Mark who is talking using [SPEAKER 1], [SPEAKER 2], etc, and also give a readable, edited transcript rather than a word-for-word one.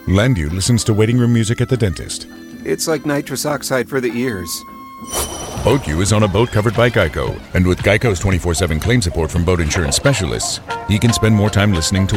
[SPEAKER 1] Landu listens to waiting room music at the dentist.
[SPEAKER 2] It's like nitrous oxide for the ears.
[SPEAKER 1] BoatU is on a boat covered by Geico, and with Geico's 24/7 claim support from boat insurance specialists, he can spend more time listening to